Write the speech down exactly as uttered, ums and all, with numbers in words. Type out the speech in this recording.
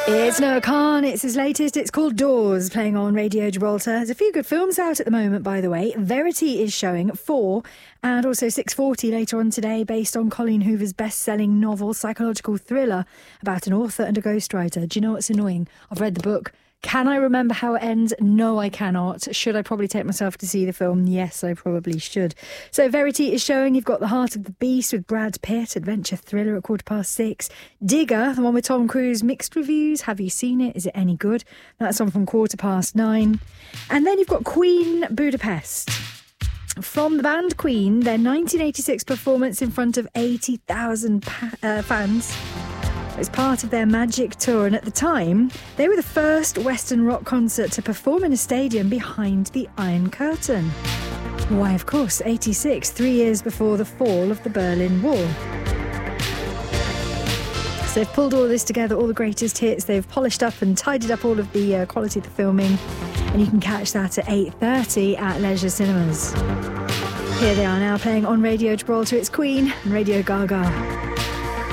It's Noah Khan, it's his latest, it's called Doors, playing on Radio Gibraltar. There's a few good films out at the moment, by the way. Verity is showing at four, and also six forty later on today, based on Colleen Hoover's best-selling novel, psychological thriller about an author and a ghostwriter. Do you know what's annoying? I've read the book. Can I remember how it ends? No, I cannot. Should I probably take myself to see the film? Yes, I probably should. So Verity is showing. You've got The Heart of the Beast with Brad Pitt, adventure thriller at quarter past six. Digger, the one with Tom Cruise, mixed reviews. Have you seen it? Is it any good? That's on from quarter past nine. And then you've got Queen Budapest. From the band Queen, their nineteen eighty-six performance in front of eighty thousand pa- uh, fans. It's part of their Magic Tour, and at the time, they were the first Western rock concert to perform in a stadium behind the Iron Curtain. Why, of course, eighty-six, three years before the fall of the Berlin Wall. So they've pulled all of this together, all the greatest hits. They've polished up and tidied up all of the uh, quality of the filming, and you can catch that at eight thirty at Leisure Cinemas. Here they are now playing on Radio Gibraltar. It's Queen and Radio Gaga.